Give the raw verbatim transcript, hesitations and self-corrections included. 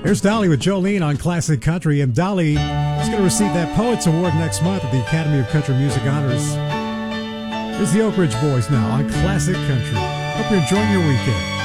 Here's Dolly with Jolene on Classic Country, and Dolly is going to receive that Poets Award next month at the Academy of Country Music Honors. Here's the Oak Ridge Boys now on Classic Country. Hope you're enjoying your weekend.